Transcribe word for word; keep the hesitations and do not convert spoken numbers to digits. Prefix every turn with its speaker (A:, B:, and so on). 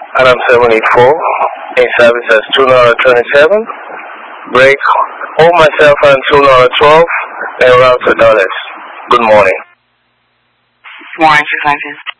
A: Adam seven eight four, in service as two twenty-seven, break, hold myself on two twelve, and route to Dallas. Good morning.
B: Morning, six nine two.